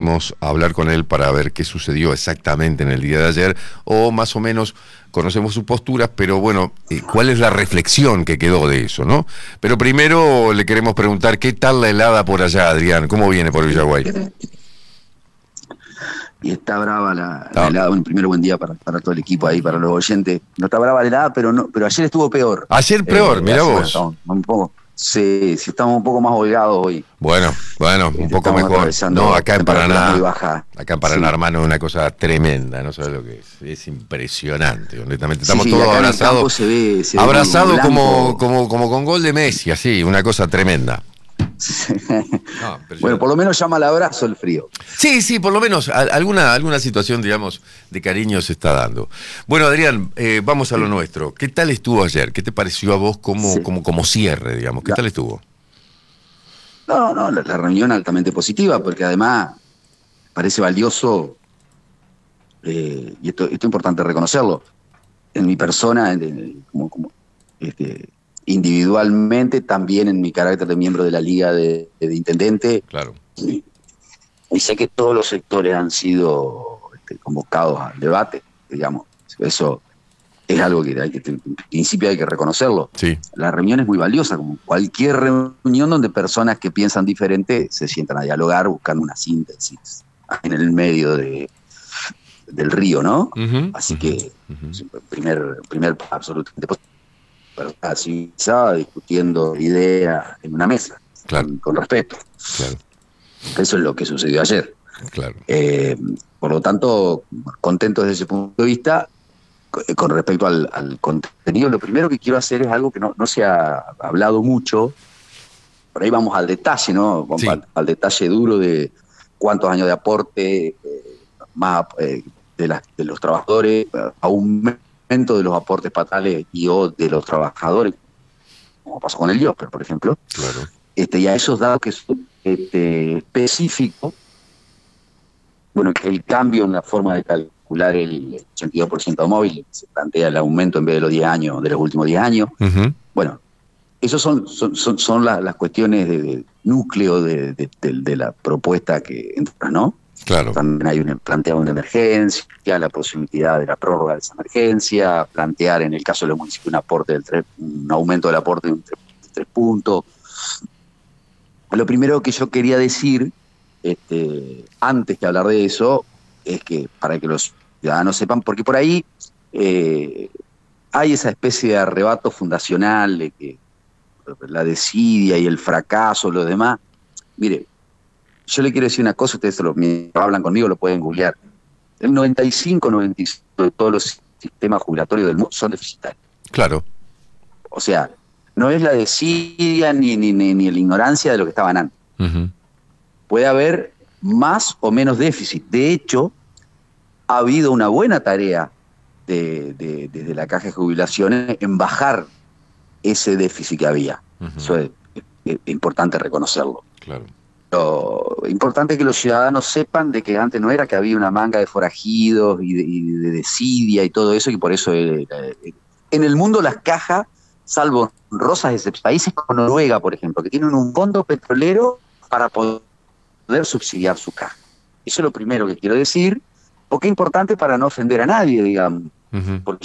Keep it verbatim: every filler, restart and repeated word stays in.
queremos hablar con él para ver qué sucedió exactamente en el día de ayer, o más o menos conocemos sus posturas, pero bueno, eh, ¿cuál es la reflexión que quedó de eso, no? Pero primero le queremos preguntar, ¿qué tal la helada por allá, Adrián? ¿Cómo viene por Villaguay? Y está brava la, la Ah. helada. Bueno, primero buen día para, para todo el equipo ahí, para los oyentes. No está brava la helada, pero no, pero ayer estuvo peor. Ayer peor, Eh, mirá así, vos. Bueno, estamos un poco, sí, sí, estamos un poco más holgados hoy. Bueno, bueno, un Este, poco estamos mejor. atravesando No, acá en temperaturas Paraná, muy bajas. acá en Paraná, Sí. hermano, es una cosa tremenda, no sabes lo que es. Es impresionante, honestamente. Sí, Estamos sí, todos acá en el campo abrazados. se ve, se ve Abrazados como, como blanco. como, como con gol de Messi, así, una cosa tremenda. No, Bueno, por lo menos llama al abrazo el frío. Sí, sí, por lo menos a, alguna, alguna situación, digamos, de cariño se está dando. Bueno, Adrián, eh, vamos a lo Sí. nuestro. ¿Qué tal estuvo ayer? ¿Qué te pareció a vos como, Sí. como, como cierre, digamos? ¿Qué La- tal estuvo? No, no, la, la reunión altamente positiva, porque además parece valioso, eh, y esto, esto es importante reconocerlo, en mi persona, en- en- como, como, este, individualmente, también en mi carácter de miembro de la Liga de, de Intendente, Claro. y, y sé que todos los sectores han sido este, convocados al debate, digamos. Eso es algo que, hay que en principio hay que reconocerlo. Sí, La reunión es muy valiosa, como cualquier reunión donde personas que piensan diferente se sientan a dialogar buscando una síntesis en el medio de, del río, ¿no? Ujú, Así ujú, que, ujú. primer, primer absolutamente positivo, pero así estaba discutiendo ideas en una mesa, Claro, con, con respeto. claro, Eso es lo que sucedió ayer. claro. Eh, por lo tanto, contento desde ese punto de vista. Con respecto al, al contenido, lo primero que quiero hacer es algo que no, no se ha hablado mucho. Por ahí vamos al detalle, ¿no? Vamos Sí, al, al detalle duro de cuántos años de aporte, eh, más eh, de, las, de los trabajadores, eh, aumento de los aportes patales y o de los trabajadores, como pasó con el IOSPER, por ejemplo. claro. Este, y a esos datos que son este, específicos, bueno, que el cambio en la forma de calcular el ochenta y dos por ciento móvil, se plantea el aumento en vez de los diez años, de los últimos diez años. Ujú, Bueno, esas son, son, son, son las, las cuestiones de, de núcleo de, de, de, de la propuesta que entra, ¿no? claro, También hay un planteado una emergencia, la posibilidad de la prórroga de esa emergencia, plantear en el caso de los municipios un aporte del tres, un aumento del aporte de un tres, tres puntos. Lo primero que yo quería decir, este, antes que hablar de eso, es que para que los ciudadanos sepan, porque por ahí eh, hay esa especie de arrebato fundacional de que la desidia y el fracaso, lo demás. Mire, yo le quiero decir una cosa, ustedes se lo, hablan conmigo, lo pueden googlear. El noventa y cinco, noventa y cinco de todos los sistemas jubilatorios del mundo son deficitarios. claro. O sea, no es la desidia ni, ni, ni, ni la ignorancia de lo que estaban antes. Ujú, Puede haber más o menos déficit. De hecho, ha habido una buena tarea de, de, desde la Caja de Jubilaciones en bajar ese déficit que había. ujú, Eso es, es, es importante reconocerlo. claro. Lo importante es que los ciudadanos sepan de que antes no era que había una manga de forajidos y de, y de desidia y todo eso, y por eso eh, eh, en el mundo las cajas, salvo honrosas de países como Noruega, por ejemplo, que tienen un fondo petrolero para poder subsidiar su caja. Eso es lo primero que quiero decir, porque es importante para no ofender a nadie, digamos. Ujú. Porque